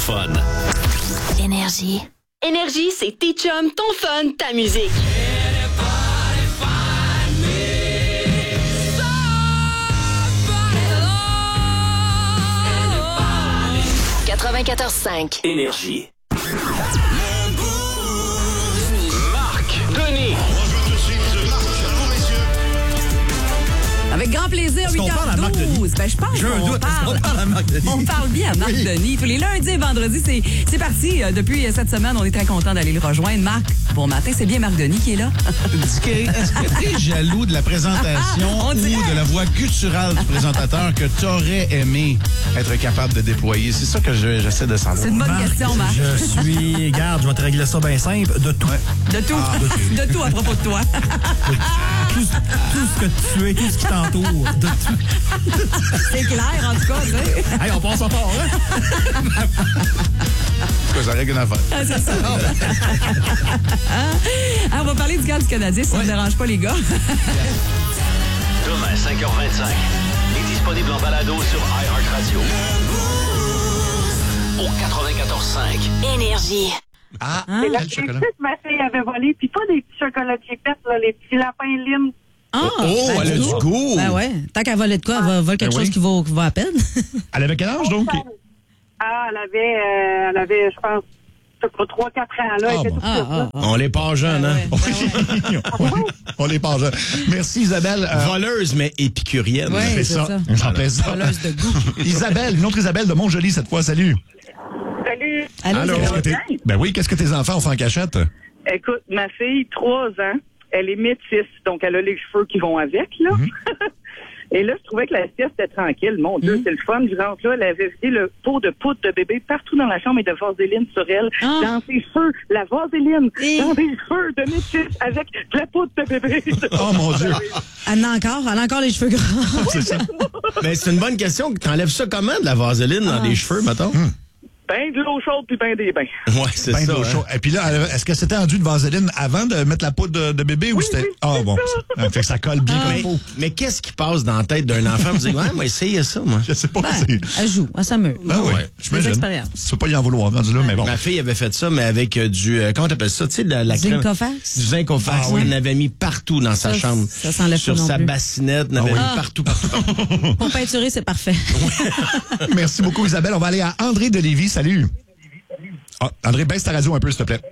fun. Énergie. Énergie, c'est tes chums, ton fun, ta musique. 94.5. Énergie. Marc Denis. Avec grand plaisir, Est-ce qu'on parle à Marc 8h12. Denis? Ben, je pense J'ai un qu'on doute. Est-ce qu'on parle à Marc Denis? On parle bien à Marc Denis. Tous les lundis et vendredis, c'est parti. Depuis cette semaine, on est très content d'aller le rejoindre. Marc, bon matin, c'est bien Marc Denis qui est là. Est-ce que tu es jaloux de la présentation On ou dirait. de la voix gutturale du présentateur que tu aurais aimé être capable de déployer? C'est ça que j'essaie de savoir. C'est une bonne question, Marc. Je suis... Garde, je vais te régler ça bien simple. De tout. De tout. De tout à propos de toi. Tout ce que tu es, tout ce qui t'entoure. De tout. C'est clair, en tout cas. Tu sais. Hey, on passe à part, hein? Que ça règle une affaire. Ah, c'est ça. On va parler du camp du Canadien, si ça ne vous dérange pas, les gars. Demain, 5h25. Il est disponible en balado sur iHeartRadio. Au 94.5. Énergie. Ah, C'est la quel chocolat. petite ma fille avait volé, puis pas des petits chocolatiers pets, là, les petits lapins limes. Ah, Oh, elle a du goût. Ben ouais. Tant qu'elle volait de quoi, elle vole quelque Ben oui. chose qui va à peine. Elle avait quel âge, donc? Ah, elle avait, je pense, 3-4 ans, là. Elle était toute petite, là. On n'est pas jeunes, hein? On n'est pas jeunes. Merci, Isabelle. Voleuse, mais épicurienne. Ouais, c'est c'est ça. ça. J'en plaise ça. Voleuse de goût. Isabelle, une autre Isabelle de Montjoli cette fois. Salut. Salut. Allô, Qu'est-ce Isabelle? que ben oui, qu'est-ce que tes enfants ont fait en cachette? Écoute, ma fille, 3 ans, elle est métisse, donc elle a les cheveux qui vont avec, là. Et là, je trouvais que la sieste était tranquille. Mon Dieu, c'est le fun. Je rentre là, elle avait vidé le pot de poudre de bébé partout dans la chambre et de vaseline sur elle. Ah. Dans ses cheveux, la vaseline. Et- Dans des cheveux de métisse avec de la poudre de bébé. Oh, mon Dieu. Elle a encore les cheveux grands. C'est ça. Mais c'est une bonne question. T'enlèves ça comment, de la vaseline dans les cheveux, mettons? Ben de l'eau chaude puis ben des bains. Ouais, c'est Ben ça. d'eau chaude. Et puis là, est-ce que c'était enduit de vaseline avant de mettre la poudre de bébé ou c'était... oui, Ah c'est bon, ça. ça fait que ça colle bien comme il Mais, faut. mais qu'est-ce qui passe dans la tête d'un enfant? Vous dites, ouais, moi, essayez ça, moi. Je sais pas. Ben, c'est... elle joue, elle s'amuse. Ben oui, ouais. j'imagine. Des expériences. Tu peux pas y en vouloir, rendu là, mais bon. Ma fille avait fait ça, mais avec du... comment t'appelles ça? Tu sais, la crème... Zincofax? Du Zincofax. Ah oui. Elle en avait mis partout dans sa Ça, chambre. ça s'enlève Sur pas non sa plus. bassinette, elle en avait mis partout. Pour peinturer, c'est parfait. Merci beaucoup, Isabelle. On va aller à André de Lévis. Salut. Ah, André, baisse ta radio un peu, s'il te plaît.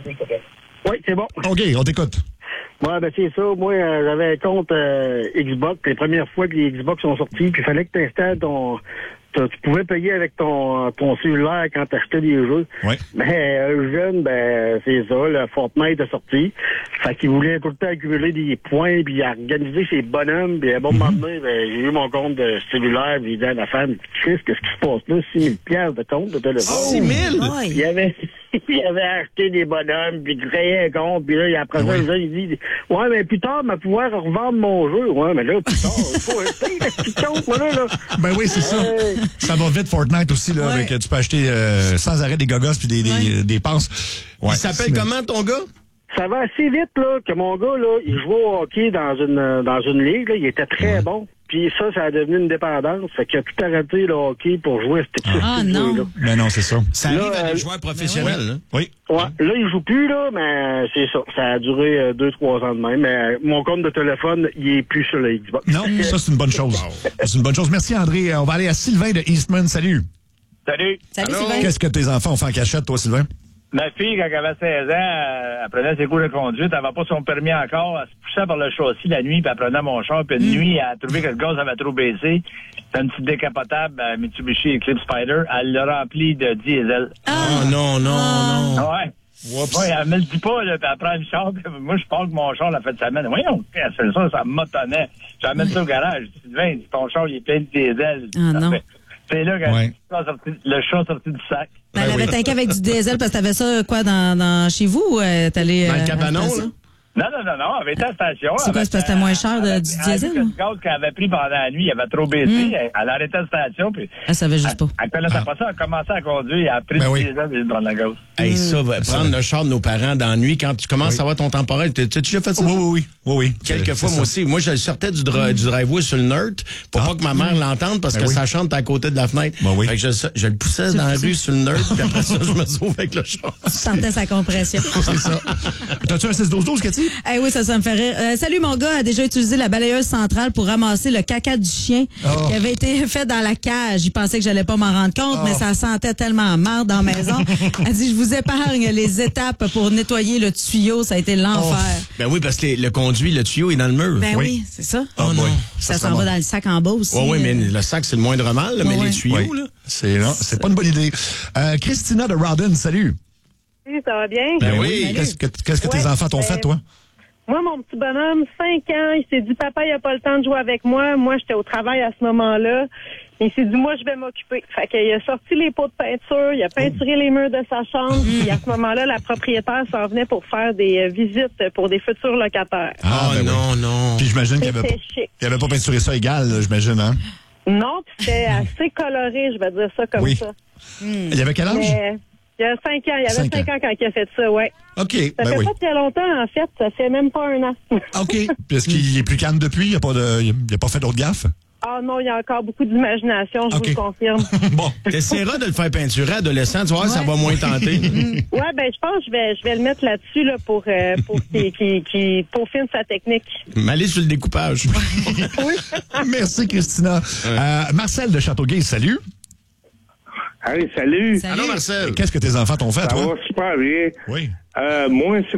Oui, c'est bon. OK, on t'écoute. Ouais, ben c'est ça. Moi, j'avais un compte Xbox. Les premières fois que les Xbox sont sortis, puis il fallait que tu installes ton... Tu pouvais payer avec ton cellulaire quand tu achetais des jeux. Oui. Mais jeune, ben c'est ça, le Fortnite est sorti. Fait qu'il voulait tout le temps accumuler des points, puis organiser ses bonhommes. Puis à un moment donné, ben, j'ai eu mon compte de cellulaire, puis j'ai dit à la femme, Chris, qu'est-ce qui se passe là? 6 000 piastres de compte de téléphone. 6 000? Il avait acheté des bonhommes, puis créé un compte, puis là, après ça, il dit, ouais, mais plus tard, je vais pouvoir revendre mon jeu. Ouais, mais là, plus tard, il faut acheter le petit compte, moi, là. Ben oui, c'est ça. Ça va vite, Fortnite aussi, là, Ouais. avec, tu peux acheter sans arrêt des gogos puis des passes. Ouais, Il s'appelle comment, ton gars? Ça va assez vite, là, que mon gars, là, il jouait au hockey dans une ligue, là, il était très bon. Puis ça a devenu une dépendance. Fait qu'il a tout arrêté le hockey pour jouer à cette Ah, petite non. jeu-là. Ben non, c'est ça. Ça arrive Là, à des joueurs professionnels, là. Oui. Ouais, là, il joue plus, là, mais c'est ça. Ça a duré 2-3 ans de même. Mais mon compte de téléphone, il est plus sur le Xbox. Non, ça, c'est une bonne chose. C'est une bonne chose. Merci, André. On va aller à Sylvain de Eastman. Salut. Salut. Salut, Sylvain. Qu'est-ce que tes enfants ont fait en cachette, toi, Sylvain? Ma fille, quand elle avait 16 ans, elle prenait ses cours de conduite, elle n'avait pas son permis encore, elle se poussait par le châssis la nuit, puis elle prenait mon char, puis une nuit, elle a trouvé que le gaz avait trop baissé. C'était une petite décapotable Mitsubishi Eclipse Spider, elle l'a rempli de diesel. Oh non, non, non. Ouais. Ouais, elle me le dit pas, là, puis elle prend le char, puis moi, je parle que mon char la fin de semaine. Voyons, elle fait ça m'étonnait. J'amène ça au garage. Je dis, Sylvain, ton char, il est plein de diesel. Ah, non. C'est là que Ouais. le chat sorti du sac. Ben, elle avait tanké avec du diesel parce que t'avais ça, quoi, dans chez vous ou t'allais. Dans le cabanon, là? Non, elle avait été à la station. C'est quoi, c'est parce que c'était moins cher du diesel, Le là? gaz qu'elle avait pris pendant la nuit, il avait trop baissé. Elle a arrêté la station, puis Elle savait juste pas. elle connaissait pas ça, elle a commencé à conduire, elle a pris Ben du oui. diesel et dans la gaz. Hey, ça, va prendre le char de nos parents dans la nuit quand tu commences à avoir ton temporel. Tu as déjà fait ça? Oui. Quelquefois, moi aussi. Moi, je sortais du driveway sur le NERD pour pas que ma mère l'entende parce que sa chambre est à côté de la fenêtre. Fait que je le poussais dans la rue sur le NERD, puis après ça, je me sauve avec le char. Tu sentais sa compression. C'est ça. T'as-tu un 6-12-12, Cathy? Oui, ça me fait rire. Salut, mon gars a déjà utilisé la balayeuse centrale pour ramasser le caca du chien qui avait été fait dans la cage. Il pensait que j'allais pas m'en rendre compte, mais ça sentait tellement marre dans la maison. Elle dit, je vous épargne les étapes pour nettoyer le tuyau. Ça a été l'enfer. Ben oui, parce que le conduit, le tuyau est dans le mur. Ben oui, c'est ça. Oh non. Ça s'en va dans le sac en bas aussi. Oui, mais le sac, c'est le moindre mal, là, mais les tuyaux, là. C'est pas une bonne idée. Christina de Rawdon, salut. Oui, ça va bien? Ben oui. Qu'est-ce que tes enfants t'ont fait, toi? Moi, mon petit bonhomme, 5 ans, il s'est dit, papa, il a pas le temps de jouer avec moi. Moi, j'étais au travail à ce moment-là. Il s'est dit, moi, je vais m'occuper. Fait qu'il a sorti les pots de peinture, il a peinturé les murs de sa chambre. Puis à ce moment-là, la propriétaire s'en venait pour faire des visites pour des futurs locataires. Non. Puis j'imagine qu'il avait pas peinturé ça égal, là, j'imagine, hein? Non, puis c'était assez coloré, je vais dire ça comme ça. Il y avait quel âge? Mais, il y a 5 ans. Il y avait 5 ans quand il a fait ça, ouais. OK. Ça fait pas très longtemps, en fait. Ça fait même pas 1 an. OK. Puis est-ce qu'il est plus calme depuis? Il a pas fait d'autres gaffes? Ah non, il y a encore beaucoup d'imagination, je vous le confirme. Bon. T'essaieras de le faire peinturer adolescent, tu vois, ça va moins tenter. Ouais, ben je pense que je vais le mettre là-dessus là, pour qu'il peaufine sa technique. M'aller sur le découpage. Oui. Merci, Christina. Marcel de Châteauguay, salut. Hey, salut. Allô, Marcel. Qu'est-ce que tes enfants t'ont fait, Ça toi? va super bien. Oui. Moi,